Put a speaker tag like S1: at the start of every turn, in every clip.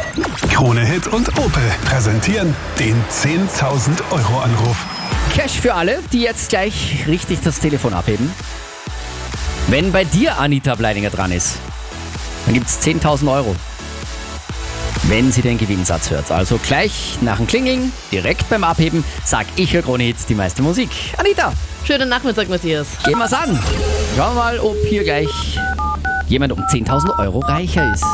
S1: Krone Hit und Opel präsentieren den 10.000 Euro Anruf.
S2: Cash für alle, die jetzt gleich richtig das Telefon abheben. Wenn bei dir Anita Bleininger dran ist, dann gibt es 10.000 Euro. Wenn sie den Gewinnsatz hört. Also gleich nach dem Klingeln, direkt beim Abheben, sag ich für Krone Hit die meiste Musik. Anita,
S3: Schönen Nachmittag, Matthias.
S2: gehen wir's an. Schauen wir mal, ob hier gleich jemand um 10.000 Euro reicher ist.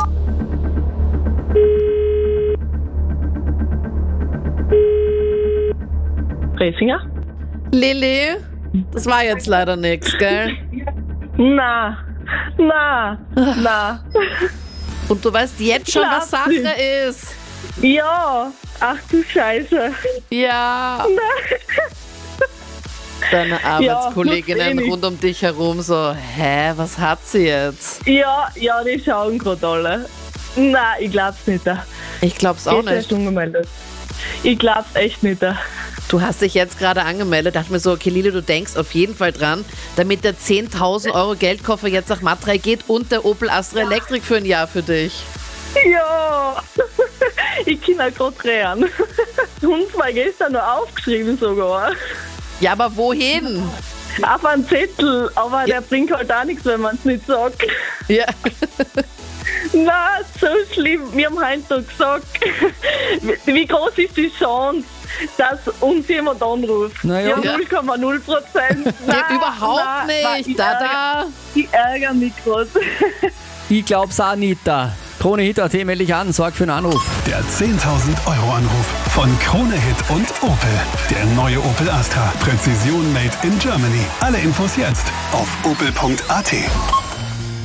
S4: Resinger?
S3: Lilly, das war jetzt leider nix, gell?
S4: Na.
S3: Und du weißt jetzt schon, was
S4: Glaub's
S3: Sache
S4: nicht.
S3: ist.
S4: Ja. Ach du Scheiße.
S3: Ja. Deine Arbeitskolleginnen
S4: nicht.
S3: rund um dich herum so, hä, was hat sie jetzt?
S4: Ja, die schauen gerade alle. Na, ich glaub's nicht.
S3: Ich glaub's auch nicht.
S4: Ungemeldet. Ich glaub's echt nicht.
S3: Du hast dich jetzt gerade angemeldet, dachte mir so, okay Lili, du denkst auf jeden Fall dran, damit der 10.000 Euro Geldkoffer jetzt nach Matrei geht und der Opel Astra Electric für ein Jahr für dich.
S4: Ja. Ich kann auch gerade rennen. Und war gestern noch aufgeschrieben sogar.
S3: Ja, aber wohin?
S4: Auf einen Zettel, aber der bringt halt auch nichts, wenn man es nicht sagt.
S3: Ja.
S4: Na, so schlimm. Wir haben heute noch gesagt, wie groß ist die Chance, dass uns jemand anruft?
S2: Naja.
S4: Ja, 0,0%.
S3: Ja, überhaupt nicht.
S4: Ich ärgere mich gerade.
S2: Ich glaub's, Anita. Krone Hit AT, melde dich an, sorg für einen Anruf.
S1: Der 10.000 Euro Anruf von Krone Hit und Opel. Der neue Opel Astra. Präzision made in Germany. Alle Infos jetzt auf opel.at.